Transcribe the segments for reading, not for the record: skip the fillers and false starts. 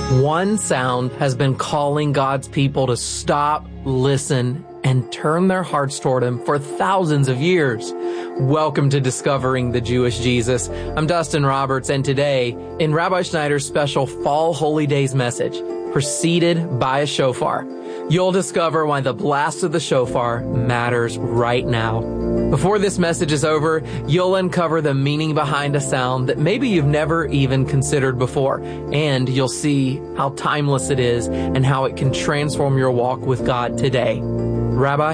One sound has been calling God's people to stop, listen, and turn their hearts toward Him for thousands of years. Welcome to Discovering the Jewish Jesus. I'm Dustin Roberts, and today, in Rabbi Schneider's special Fall Holy Days message, preceded by a shofar, you'll discover why the blast of the shofar matters right now. Before this message is over, you'll uncover the meaning behind a sound that maybe you've never even considered before, and you'll see how timeless it is and how it can transform your walk with God today. Rabbi?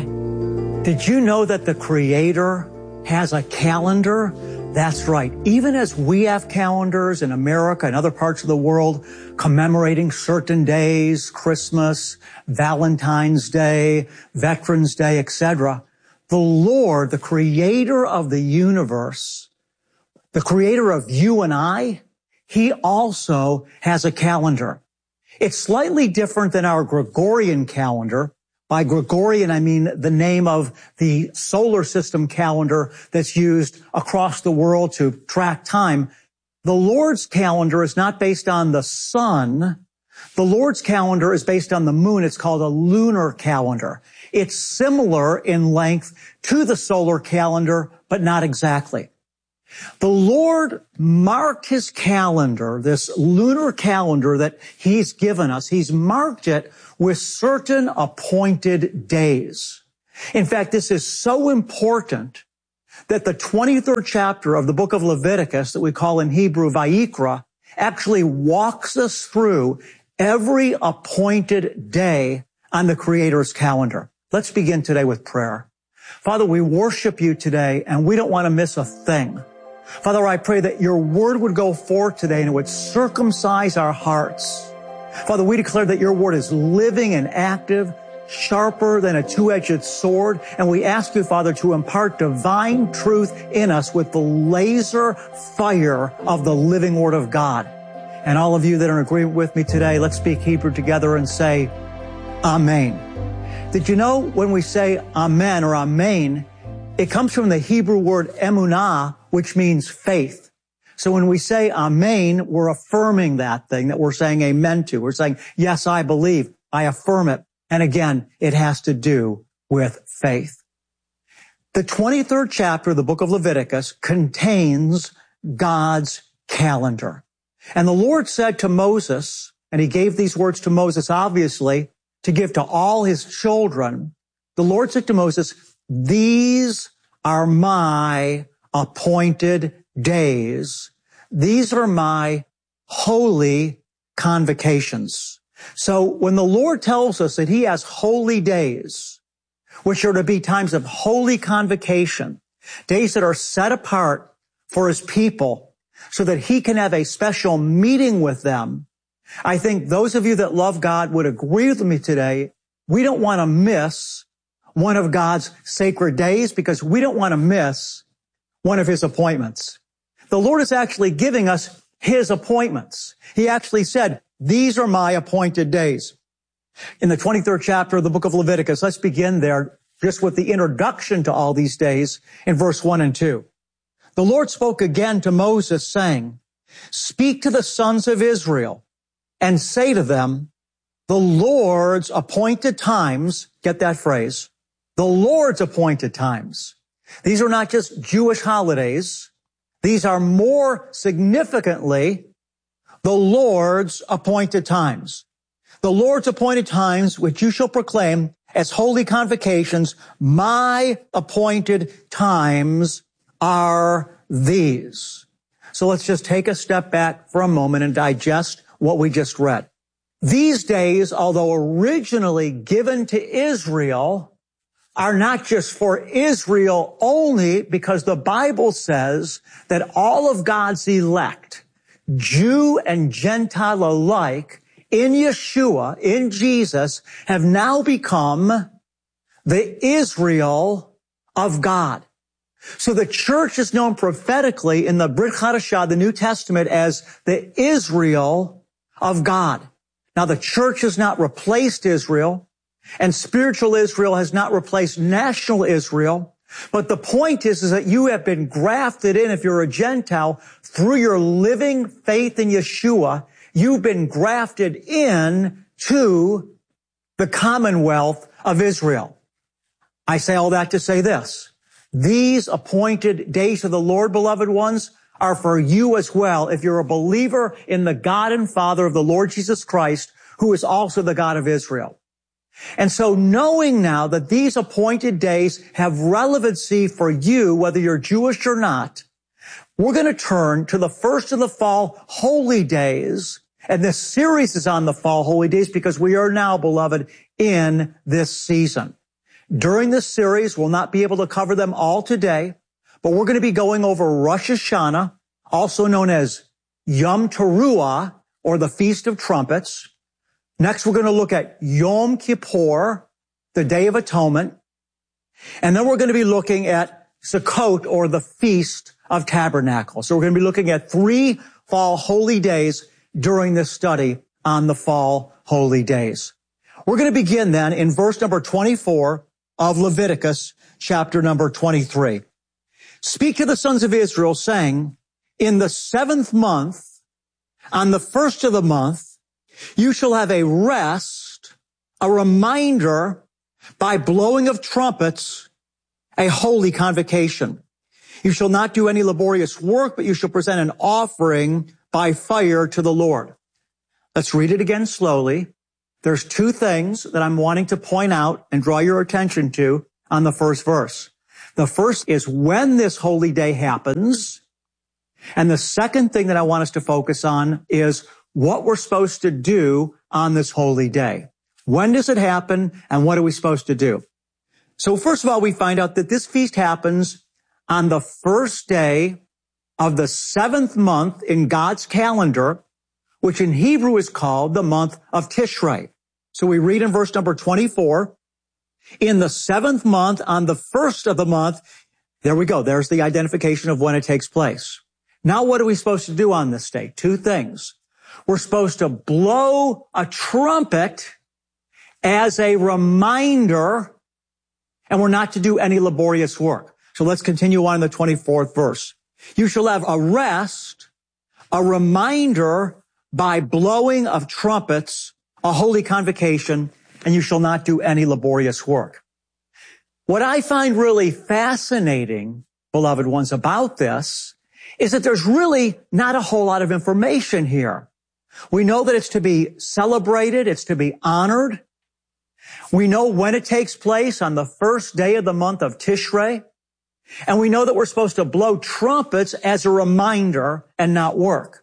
Did you know that the Creator has a calendar? That's right. Even as we have calendars in America and other parts of the world commemorating certain days, Christmas, Valentine's Day, Veterans Day, etc., the Lord, the Creator of the universe, the Creator of you and I, He also has a calendar. It's slightly different than our Gregorian calendar. By Gregorian, I mean the name of the solar system calendar that's used across the world to track time. The Lord's calendar is not based on the sun. The Lord's calendar is based on the moon. It's called a lunar calendar. It's similar in length to the solar calendar, but not exactly. The Lord marked His calendar, this lunar calendar that He's given us. He's marked it with certain appointed days. In fact, this is so important that the 23rd chapter of the book of Leviticus, that we call in Hebrew Vayikra, actually walks us through every appointed day on the Creator's calendar. Let's begin today with prayer. Father, we worship You today, and we don't want to miss a thing. Father, I pray that Your word would go forth today and it would circumcise our hearts. Father, we declare that Your word is living and active, sharper than a two-edged sword, and we ask You, Father, to impart divine truth in us with the laser fire of the living word of God. And all of you that are in agreement with me today, let's speak Hebrew together and say, Amen. Did you know when we say Amen or Amen, it comes from the Hebrew word emunah, which means faith. So when we say Amen, we're affirming that thing that we're saying amen to. We're saying, yes, I believe, I affirm it. And again, it has to do with faith. The 23rd chapter of the book of Leviticus contains God's calendar. And the Lord said to Moses, and He gave these words to Moses, obviously, to give to all His children. The Lord said to Moses, these are my appointed days. These are my holy convocations. So when the Lord tells us that He has holy days, which are to be times of holy convocation, days that are set apart for His people so that He can have a special meeting with them, I think those of you that love God would agree with me today. We don't want to miss one of God's sacred days because we don't want to miss one of His appointments. The Lord is actually giving us His appointments. He actually said, these are my appointed days. In the 23rd chapter of the book of Leviticus, let's begin there just with the introduction to all these days in verse 1 and 2. The Lord spoke again to Moses, saying, speak to the sons of Israel and say to them, the Lord's appointed times, get that phrase, the Lord's appointed times. These are not just Jewish holidays. These are more significantly the Lord's appointed times. The Lord's appointed times, which you shall proclaim as holy convocations, my appointed times are these. So let's just take a step back for a moment and digest what we just read. These days, although originally given to Israel, are not just for Israel only, because the Bible says that all of God's elect, Jew and Gentile alike, in Yeshua, in Jesus, have now become the Israel of God. So the church is known prophetically in the Brit Hadashah, the New Testament, as the Israel of God. Now, the church has not replaced Israel, and spiritual Israel has not replaced national Israel. But the point is that you have been grafted in, if you're a Gentile, through your living faith in Yeshua. You've been grafted in to the commonwealth of Israel. I say all that to say this. These appointed days of the Lord, beloved ones, are for you as well if you're a believer in the God and Father of the Lord Jesus Christ, who is also the God of Israel. And so knowing now that these appointed days have relevancy for you, whether you're Jewish or not, we're going to turn to the first of the fall holy days. And this series is on the fall holy days because we are now, beloved, in this season. During this series, we'll not be able to cover them all today, but we're going to be going over Rosh Hashanah, also known as Yom Teruah, or the Feast of Trumpets. Next, we're going to look at Yom Kippur, the Day of Atonement. And then we're going to be looking at Sukkot, or the Feast of Tabernacles. So we're going to be looking at 3 fall holy days during this study on the fall holy days. We're going to begin then in verse number 24 of Leviticus, chapter number 23. Speak to the sons of Israel, saying, in the 7th month, on the 1st of the month, you shall have a rest, a reminder, by blowing of trumpets, a holy convocation. You shall not do any laborious work, but you shall present an offering by fire to the Lord. Let's read it again slowly. There's 2 things that I'm wanting to point out and draw your attention to on the first verse. The first is when this holy day happens. And the second thing that I want us to focus on is what we're supposed to do on this holy day. When does it happen and what are we supposed to do? So first of all, we find out that this feast happens on the first day of the 7th month in God's calendar, which in Hebrew is called the month of Tishrei. So we read in verse number 24, in the 7th month, on the 1st of the month, there we go. There's the identification of when it takes place. Now what are we supposed to do on this day? 2 things. We're supposed to blow a trumpet as a reminder, and we're not to do any laborious work. So let's continue on in the 24th verse. You shall have a rest, a reminder by blowing of trumpets, a holy convocation, and you shall not do any laborious work. What I find really fascinating, beloved ones, about this is that there's really not a whole lot of information here. We know that it's to be celebrated, it's to be honored. We know when it takes place on the first day of the month of Tishrei. And we know that we're supposed to blow trumpets as a reminder and not work.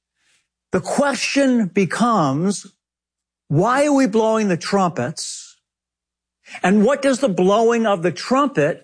The question becomes, why are we blowing the trumpets? And what does the blowing of the trumpet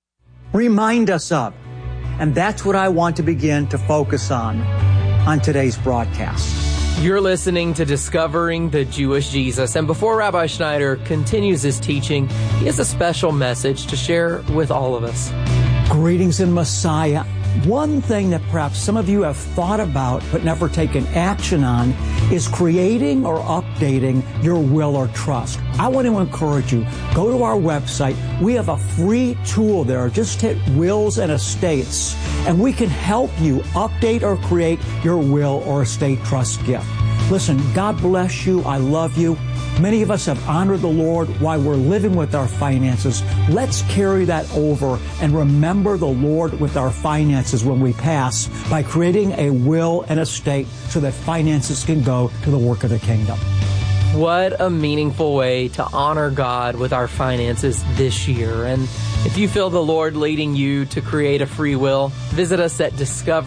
remind us of? And that's what I want to begin to focus on today's broadcast. You're listening to Discovering the Jewish Jesus. And before Rabbi Schneider continues his teaching, he has a special message to share with all of us. Greetings in Messiah. One thing that perhaps some of you have thought about but never taken action on is creating or updating your will or trust. I want to encourage you, go to our website. We have a free tool there. Just hit Wills and Estates, and we can help you update or create your will or estate trust gift. Listen, God bless you. I love you. Many of us have honored the Lord while we're living with our finances. Let's carry that over and remember the Lord with our finances when we pass by creating a will and estate so that finances can go to the work of the kingdom. What a meaningful way to honor God with our finances this year. And if you feel the Lord leading you to create a free will, visit us at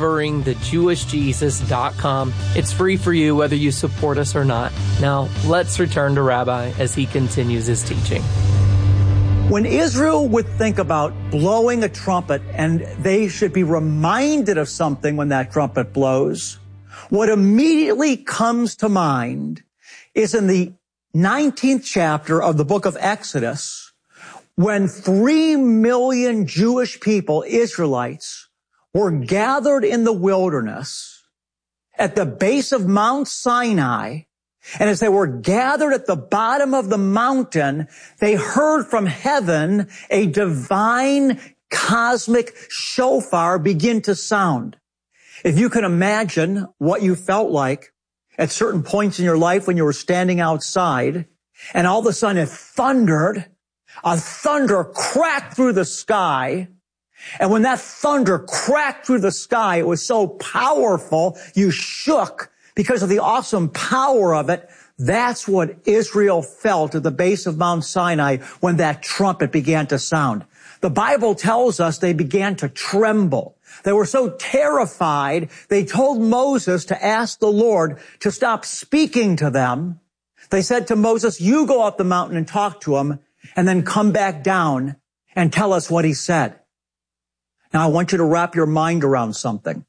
discoveringthejewishjesus.com. It's free for you whether you support us or not. Now, let's return to Rabbi as he continues his teaching. When Israel would think about blowing a trumpet, and they should be reminded of something when that trumpet blows, what immediately comes to mind is in the 19th chapter of the book of Exodus, when 3 million Jewish people, Israelites, were gathered in the wilderness at the base of Mount Sinai. And as they were gathered at the bottom of the mountain, they heard from heaven a divine cosmic shofar begin to sound. If you can imagine what you felt like at certain points in your life when you were standing outside, and all of a sudden it thundered, a thunder cracked through the sky, and when that thunder cracked through the sky, it was so powerful, you shook because of the awesome power of it. That's what Israel felt at the base of Mount Sinai when that trumpet began to sound. The Bible tells us they began to tremble. They were so terrified, they told Moses to ask the Lord to stop speaking to them. They said to Moses, you go up the mountain and talk to him, and then come back down and tell us what he said. Now, I want you to wrap your mind around something.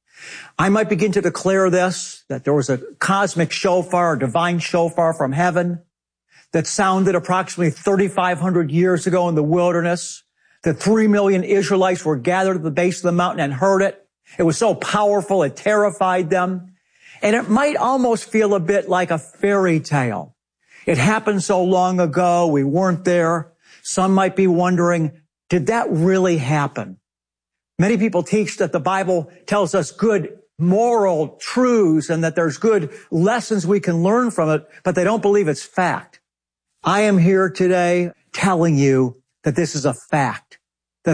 I might begin to declare this, that there was a cosmic shofar, a divine shofar from heaven that sounded approximately 3,500 years ago in the wilderness. The 3 million Israelites were gathered at the base of the mountain and heard it. It was so powerful, it terrified them. And it might almost feel a bit like a fairy tale. It happened so long ago, we weren't there. Some might be wondering, did that really happen? Many people teach that the Bible tells us good moral truths and that there's good lessons we can learn from it, but they don't believe it's fact. I am here today telling you that this is a fact, that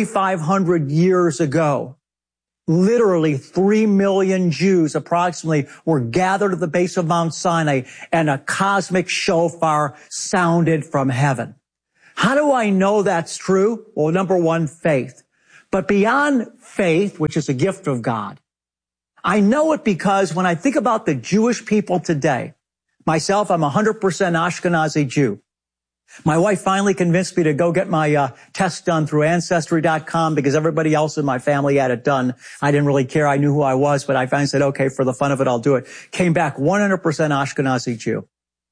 3,500 years ago, literally 3 million Jews approximately were gathered at the base of Mount Sinai and a cosmic shofar sounded from heaven. How do I know that's true? Well, number one, faith. But beyond faith, which is a gift of God, I know it because when I think about the Jewish people today, myself, I'm 100% Ashkenazi Jew. My wife finally convinced me to go get my test done through Ancestry.com because everybody else in my family had it done. I didn't really care. I knew who I was, but I finally said, okay, for the fun of it, I'll do it. Came back 100% Ashkenazi Jew.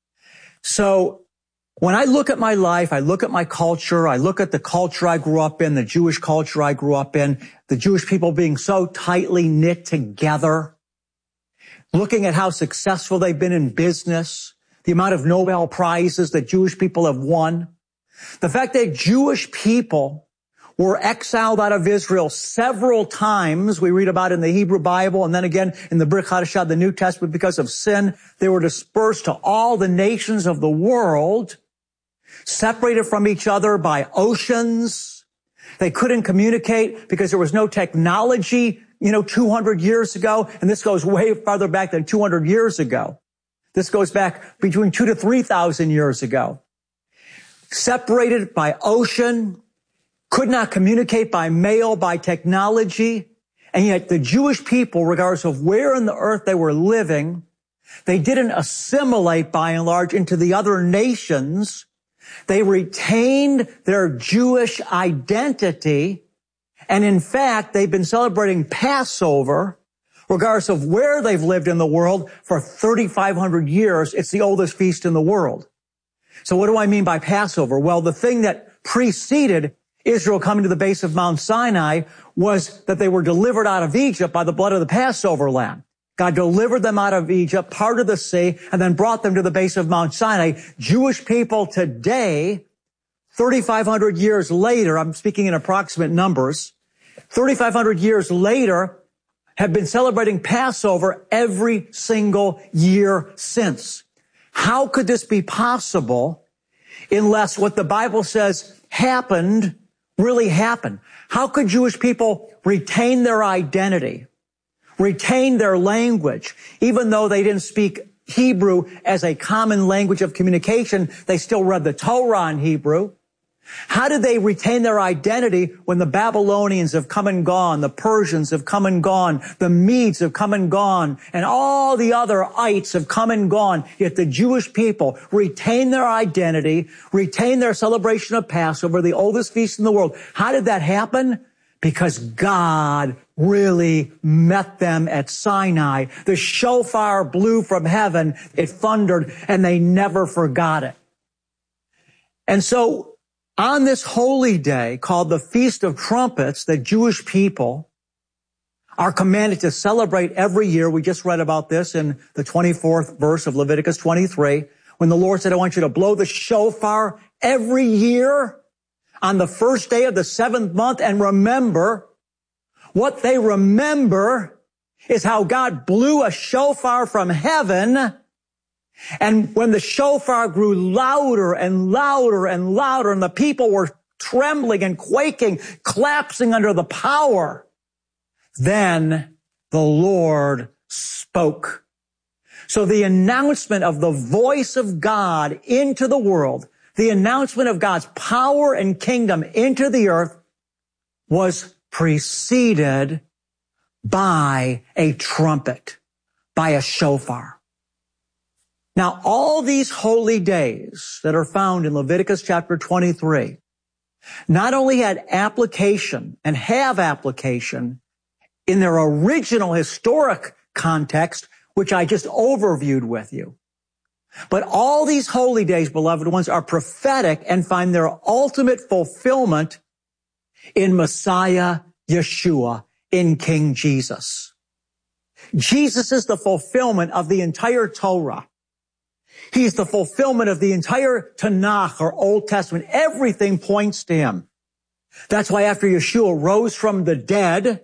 So when I look at my life, I look at my culture, I look at the culture I grew up in, the Jewish culture I grew up in, the Jewish people being so tightly knit together, looking at how successful they've been in business, the amount of Nobel Prizes that Jewish people have won, the fact that Jewish people were exiled out of Israel several times, we read about in the Hebrew Bible, and then again in the Brit Hadashah, the New Testament, because of sin, they were dispersed to all the nations of the world, separated from each other by oceans. They couldn't communicate because there was no technology, 200 years ago, and this goes way farther back than 200 years ago. This goes back between 2,000 to 3,000 years ago. Separated by ocean, could not communicate by mail, by technology, and yet the Jewish people, regardless of where in the earth they were living, they didn't assimilate by and large into the other nations. They retained their Jewish identity, and in fact, they've been celebrating Passover regardless of where they've lived in the world for 3,500 years. It's the oldest feast in the world. So what do I mean by Passover? Well, the thing that preceded Israel coming to the base of Mount Sinai was that they were delivered out of Egypt by the blood of the Passover lamb. God delivered them out of Egypt, parted the sea, and then brought them to the base of Mount Sinai. Jewish people today, 3,500 years later, I'm speaking in approximate numbers, 3,500 years later, have been celebrating Passover every single year since. How could this be possible unless what the Bible says happened really happened? How could Jewish people retain their identity, retain their language, even though they didn't speak Hebrew as a common language of communication? They still read the Torah in Hebrew. How did they retain their identity when the Babylonians have come and gone, the Persians have come and gone, the Medes have come and gone, and all the other ites have come and gone, yet the Jewish people retain their identity, retain their celebration of Passover, the oldest feast in the world? How did that happen? Because God really met them at Sinai. The shofar blew from heaven, it thundered, and they never forgot it. And so, on this holy day called the Feast of Trumpets, the Jewish people are commanded to celebrate every year. We just read about this in the 24th verse of Leviticus 23, when the Lord said, I want you to blow the shofar every year on the first day of the 7th month, and remember. What they remember is how God blew a shofar from heaven. And when the shofar grew louder and louder and louder, and the people were trembling and quaking, collapsing under the power, then the Lord spoke. So the announcement of the voice of God into the world, the announcement of God's power and kingdom into the earth, was preceded by a trumpet, by a shofar. Now, all these holy days that are found in Leviticus chapter 23 not only had application and have application in their original historic context, which I just overviewed with you, but all these holy days, beloved ones, are prophetic and find their ultimate fulfillment in Messiah Yeshua, in King Jesus. Jesus is the fulfillment of the entire Torah. He's the fulfillment of the entire Tanakh, or Old Testament. Everything points to him. That's why after Yeshua rose from the dead,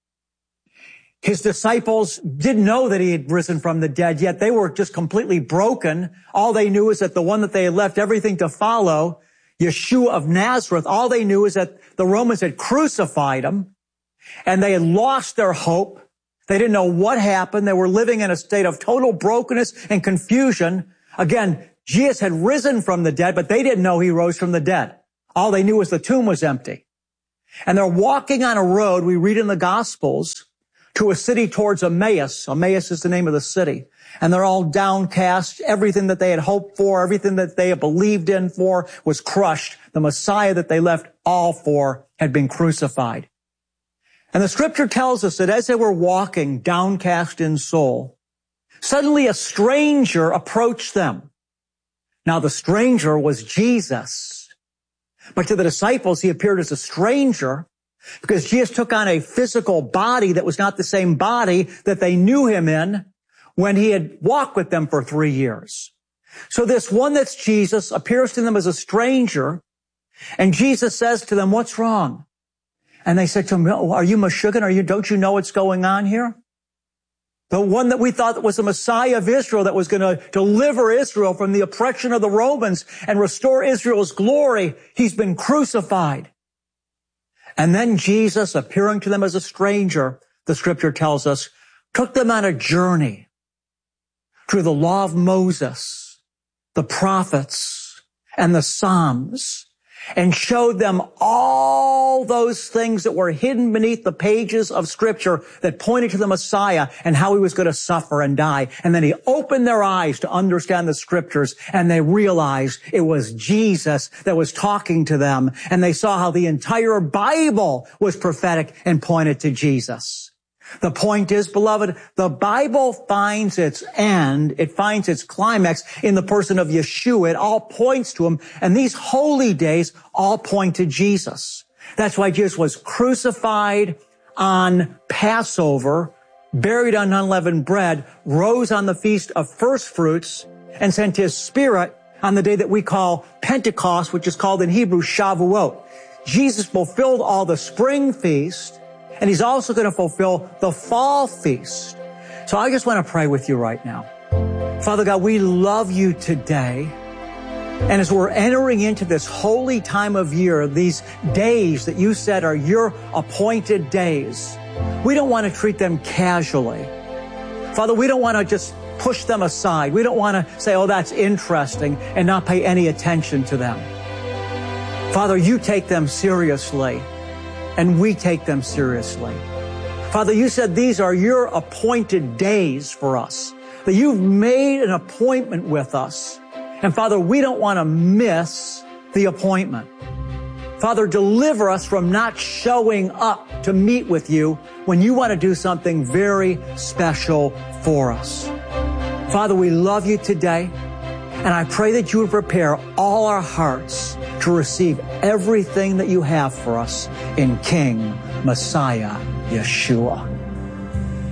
his disciples didn't know that he had risen from the dead, yet they were just completely broken. All they knew is that the one that they had left everything to follow, Yeshua of Nazareth, all they knew is that the Romans had crucified him, and they had lost their hope. They didn't know what happened. They were living in a state of total brokenness and confusion. Again, Jesus had risen from the dead, but they didn't know he rose from the dead. All they knew was the tomb was empty. And they're walking on a road, we read in the Gospels, to a city towards Emmaus. Emmaus is the name of the city. And they're all downcast. Everything that they had hoped for, everything that they had believed in for was crushed. The Messiah that they left all for had been crucified. And the scripture tells us that as they were walking downcast in soul, suddenly a stranger approached them. Now the stranger was Jesus. But to the disciples, he appeared as a stranger because Jesus took on a physical body that was not the same body that they knew him in when he had walked with them for 3 years. So this one that's Jesus appears to them as a stranger, and Jesus says to them, "What's wrong?" And they said to him, "Are you Meshuggah? Don't you know what's going on here? The one that we thought was the Messiah of Israel that was going to deliver Israel from the oppression of the Romans and restore Israel's glory, he's been crucified." And then Jesus, appearing to them as a stranger, the scripture tells us, took them on a journey through the law of Moses, the prophets, and the Psalms, and showed them all those things that were hidden beneath the pages of Scripture that pointed to the Messiah and how he was going to suffer and die. And then he opened their eyes to understand the Scriptures, and they realized it was Jesus that was talking to them, and they saw how the entire Bible was prophetic and pointed to Jesus. The point is, beloved, the Bible finds its end, it finds its climax in the person of Yeshua. It all points to him, and these holy days all point to Jesus. That's why Jesus was crucified on Passover, buried on unleavened bread, rose on the Feast of First Fruits, and sent his Spirit on the day that we call Pentecost, which is called in Hebrew Shavuot. Jesus fulfilled all the spring feast, and he's also going to fulfill the fall feast. So I just want to pray with you right now. Father God, we love you today. And as we're entering into this holy time of year, these days that you said are your appointed days, we don't want to treat them casually. Father, we don't want to just push them aside. We don't want to say, "Oh, that's interesting," and not pay any attention to them. Father, you take them seriously, and we take them seriously. Father, you said these are your appointed days for us, that you've made an appointment with us. And Father, we don't want to miss the appointment. Father, deliver us from not showing up to meet with you when you want to do something very special for us. Father, we love you today, and I pray that you would prepare all our hearts to receive everything that you have for us in King Messiah Yeshua.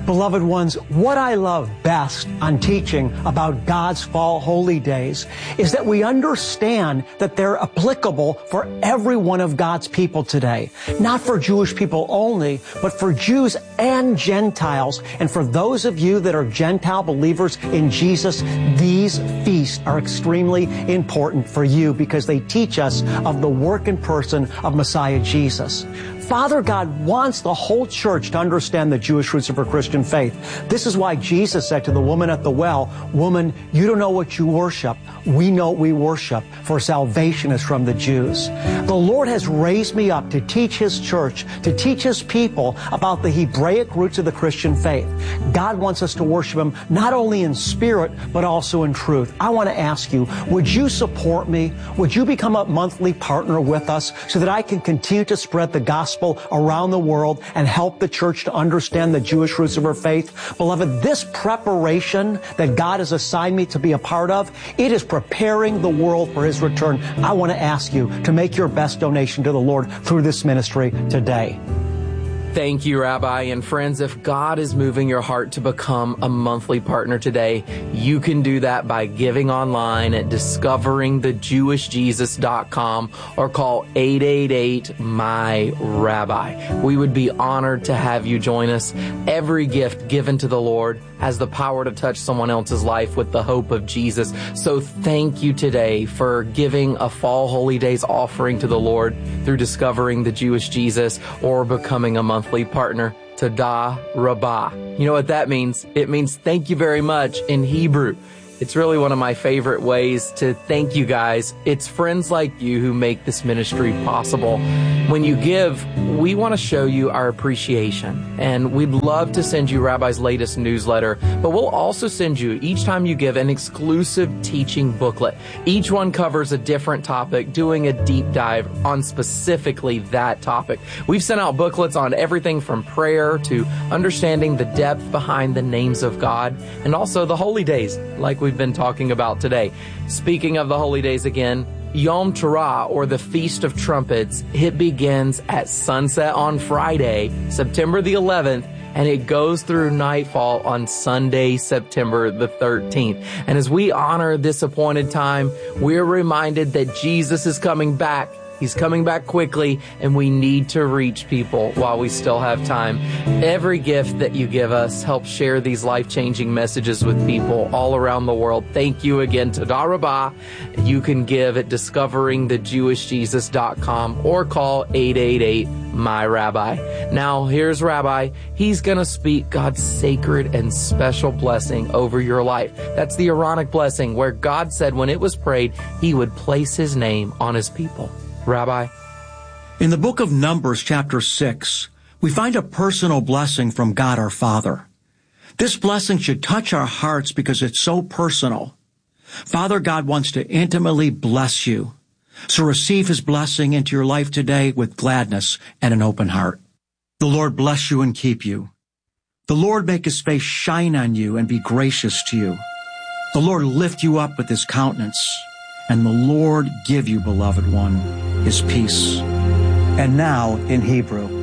Beloved ones, what I love best on teaching about God's fall holy days is that we understand that they're applicable for every one of God's people today. Not for Jewish people only, but for Jews and Gentiles. And for those of you that are Gentile believers in Jesus, these feasts are extremely important for you because they teach us of the work and person of Messiah Jesus. Father God wants the whole church to understand the Jewish roots of her Christian faith. This is why Jesus said to the woman at the well, "Woman, you don't know what you worship. We know what we worship, for salvation is from the Jews." The Lord has raised me up to teach His church, to teach His people about the Hebraic roots of the Christian faith. God wants us to worship Him not only in spirit, but also in truth. I want to ask you, would you support me? Would you become a monthly partner with us so that I can continue to spread the gospel around the world and help the church to understand the Jewish roots of her faith? Beloved, this preparation that God has assigned me to be a part of, it is preparing the world for His return. I want to ask you to make your best donation to the Lord through this ministry today. Thank you, Rabbi. And friends, if God is moving your heart to become a monthly partner today, you can do that by giving online at discoveringthejewishjesus.com or call 888-MY-RABBI. We would be honored to have you join us. Every gift given to the Lord has the power to touch someone else's life with the hope of Jesus. So thank you today for giving a Fall Holy Days offering to the Lord through Discovering the Jewish Jesus or becoming a monthly partner. Todah Rabbah. You know what that means? It means thank you very much in Hebrew. It's really one of my favorite ways to thank you guys. It's friends like you who make this ministry possible. When you give, we want to show you our appreciation. And we'd love to send you Rabbi's latest newsletter, but we'll also send you, each time you give, an exclusive teaching booklet. Each one covers a different topic, doing a deep dive on specifically that topic. We've sent out booklets on everything from prayer to understanding the depth behind the names of God, and also the holy days, like we've been talking about today. Speaking of the holy days again, Yom Teruah, or the Feast of Trumpets, it begins at sunset on Friday, September the 11th, and it goes through nightfall on Sunday, September the 13th. And as we honor this appointed time, we're reminded that Jesus is coming back. He's coming back quickly, and we need to reach people while we still have time. Every gift that you give us helps share these life-changing messages with people all around the world. Thank you again. Todah Rabbah. You can give at discoveringthejewishjesus.com or call 888-MY-RABBI. Now, here's Rabbi. He's going to speak God's sacred and special blessing over your life. That's the Aaronic blessing, where God said when it was prayed, He would place His name on His people. Rabbi? In the book of Numbers, chapter 6, we find a personal blessing from God our Father. This blessing should touch our hearts because it's so personal. Father God wants to intimately bless you. So receive His blessing into your life today with gladness and an open heart. The Lord bless you and keep you. The Lord make His face shine on you and be gracious to you. The Lord lift you up with His countenance. And the Lord give you, beloved one, His peace. And now in Hebrew.